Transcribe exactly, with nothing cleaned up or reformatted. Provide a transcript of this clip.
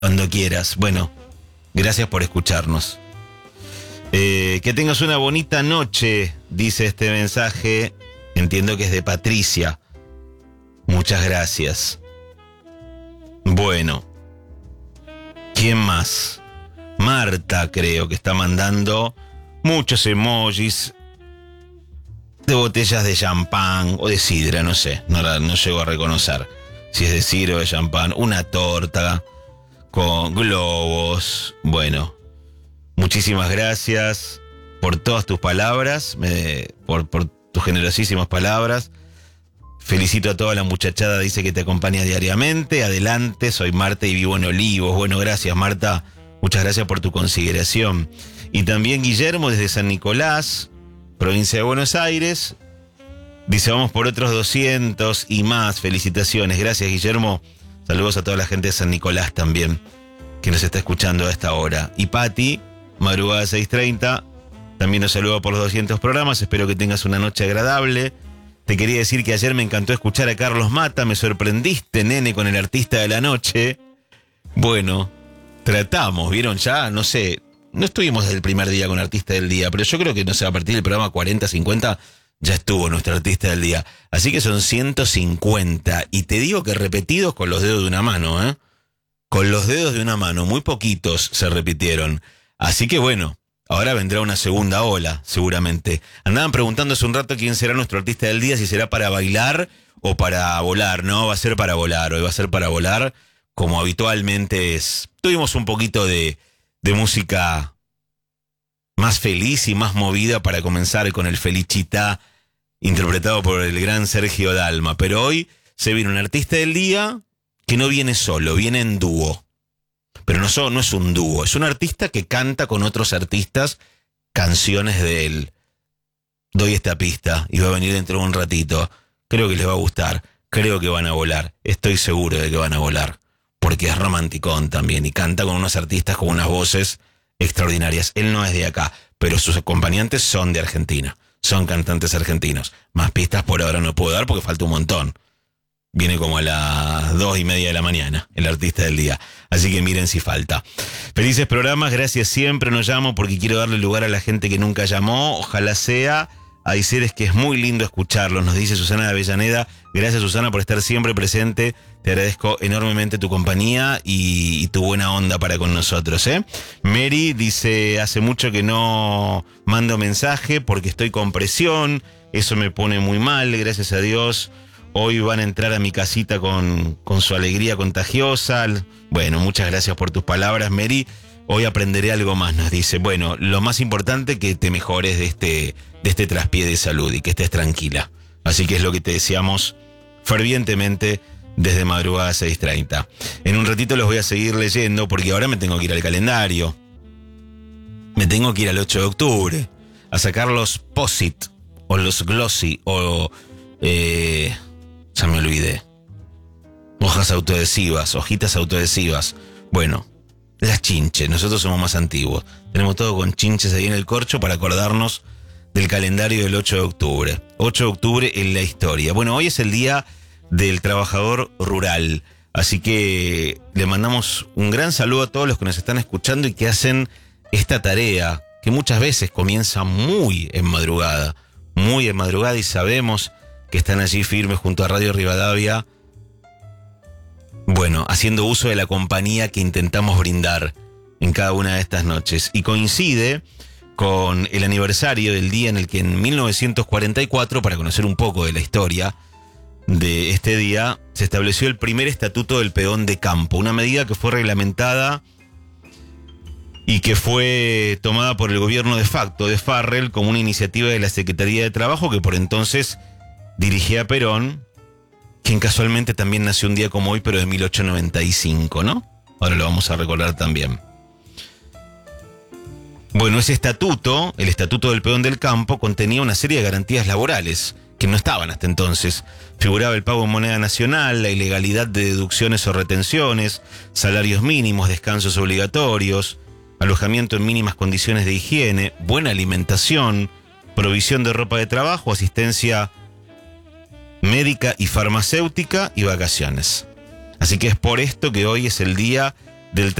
cuando quieras. Bueno, gracias por escucharnos. Eh, que tengas una bonita noche, dice este mensaje. Entiendo que es de Patricia. Muchas gracias. Bueno, ¿quién más? Marta, creo que está mandando muchos emojis de botellas de champán o de sidra, no sé, no, la, no llego a reconocer si es de sidra o de champán. Una torta con globos. Bueno, muchísimas gracias por todas tus palabras, me, por, por tus generosísimas palabras. Felicito a toda la muchachada, dice que te acompaña diariamente. Adelante, soy Marta y vivo en Olivos. Bueno, gracias Marta, muchas gracias por tu consideración. Y también Guillermo desde San Nicolás, provincia de Buenos Aires, dice vamos por otros doscientos y más. Felicitaciones, gracias Guillermo. Saludos a toda la gente de San Nicolás también, que nos está escuchando a esta hora. Y Pati, madrugada seis treinta, también nos saluda por los doscientos programas. Espero que tengas una noche agradable. Te quería decir que ayer me encantó escuchar a Carlos Mata. Me sorprendiste, nene, con el artista de la noche. Bueno, tratamos, ¿vieron ya? No sé, no estuvimos desde el primer día con artista del día, pero yo creo que, no sé, a partir del programa cuarenta, cincuenta ya estuvo nuestro artista del día. Así que son ciento cincuenta. Y te digo que repetidos con los dedos de una mano, ¿eh? Con los dedos de una mano, muy poquitos se repitieron. Así que bueno, ahora vendrá una segunda ola, seguramente. Andaban preguntando hace un rato quién será nuestro artista del día, si será para bailar o para volar. No, va a ser para volar, hoy va a ser para volar, como habitualmente es. Tuvimos un poquito de, de música más feliz y más movida para comenzar con el Felicita, interpretado por el gran Sergio Dalma. Pero hoy se viene un artista del día que no viene solo, viene en dúo. Pero no, so, no es un dúo, es un artista que canta con otros artistas canciones de él. Doy esta pista y va a venir dentro de un ratito. Creo que les va a gustar, creo que van a volar, estoy seguro de que van a volar, porque es romanticón también y canta con unos artistas con unas voces extraordinarias. Él no es de acá, pero sus acompañantes son de Argentina, son cantantes argentinos. Más pistas por ahora no puedo dar porque falta un montón. Viene como a las dos y media de la mañana, el artista del día. Así que miren si falta. Felices programas, gracias siempre. No llamo porque quiero darle lugar a la gente que nunca llamó. Ojalá sea. Hay seres que es muy lindo escucharlos, nos dice Susana de Avellaneda. Gracias Susana por estar siempre presente. Te agradezco enormemente tu compañía y, y tu buena onda para con nosotros, ¿eh? Mary dice, hace mucho que no mando mensaje porque estoy con presión. Eso me pone muy mal, gracias a Dios. Hoy van a entrar a mi casita con, con su alegría contagiosa. Bueno, muchas gracias por tus palabras, Mary. Hoy aprenderé algo más, nos dice. Bueno, lo más importante que te mejores de este, de este traspié de salud y que estés tranquila. Así que es lo que te deseamos fervientemente desde madrugada seis treinta. En un ratito los voy a seguir leyendo porque ahora me tengo que ir al calendario. Me tengo que ir al ocho de octubre a sacar los posit o los glossy o... Eh, ya me olvidé. Hojas autoadhesivas, hojitas autoadhesivas. Bueno, las chinches, nosotros somos más antiguos. Tenemos todo con chinches ahí en el corcho para acordarnos del calendario del ocho de octubre. ocho de octubre en la historia. Bueno, hoy es el día del trabajador rural. Así que le mandamos un gran saludo a todos los que nos están escuchando y que hacen esta tarea, que muchas veces comienza muy en madrugada. Muy en madrugada y sabemos que están allí firmes junto a Radio Rivadavia, bueno, haciendo uso de la compañía que intentamos brindar en cada una de estas noches. Y coincide con el aniversario del día en el que en mil novecientos cuarenta y cuatro, para conocer un poco de la historia de este día, se estableció el primer estatuto del peón de campo, una medida que fue reglamentada y que fue tomada por el gobierno de facto de Farrell como una iniciativa de la Secretaría de Trabajo que por entonces dirigía a Perón, quien casualmente también nació un día como hoy, pero de mil ochocientos noventa y cinco, ¿no? Ahora lo vamos a recordar también. Bueno, ese estatuto, el Estatuto del Peón del Campo, contenía una serie de garantías laborales que no estaban hasta entonces. Figuraba el pago en moneda nacional, la ilegalidad de deducciones o retenciones, salarios mínimos, descansos obligatorios, alojamiento en mínimas condiciones de higiene, buena alimentación, provisión de ropa de trabajo, asistencia médica y farmacéutica y vacaciones. Así que es por esto que hoy es el día del